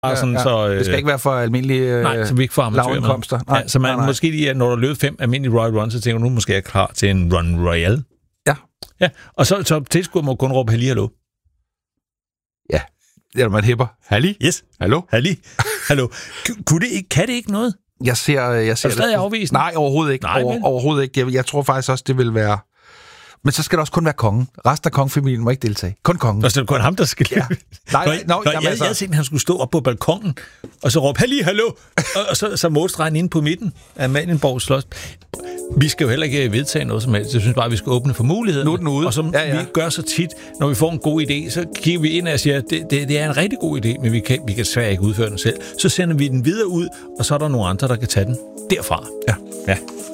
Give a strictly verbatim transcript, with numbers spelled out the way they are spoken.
Ja, sådan, ja. Så, øh, det skal ikke være for almindelige øh, nej, så vi ikke får lavindkomster. Nej, ja, så man nej, nej. måske lige, når du har løbet fem almindelige Royal Run, så tænker du, nu måske er jeg klar til en Run Royal. Ja. Ja, og så, så tilskuer må kun råbe halli, hallo. Ja, eller man hæpper. Halli? Yes. Hallo? Halli. Hallo. Kunne det ikke, kan det ikke noget? Jeg ser, jeg ser er du stadig afvisende? Nej, overhovedet ikke. Nej, Over, men... overhovedet ikke. Jeg, jeg tror faktisk også, det vil være... Men så skal det også kun være kongen. Resten af kongefamilien må ikke deltage. Kun kongen. Og så er det kun ham, der skal... Ja. Nej, nej, Nå, no, jeg, jamen, jeg, altså... jeg havde tænkt, at han skulle stå op på balkongen, og så råbe, halli, hallo, og, og så, så målstregen inde på midten af Amalienborg Slot. Vi skal jo heller ikke vedtage noget som helst. Jeg synes bare, at vi skal åbne for muligheden. Nu er den ude. Og som ja, ja. vi gør så tit, når vi får en god idé, så kigger vi ind og siger, at det, det, det er en rigtig god idé, men vi kan, vi kan desværre ikke udføre den selv. Så sender vi den videre ud, og så er der nogle andre, der kan tage den derfra. Ja. Ja.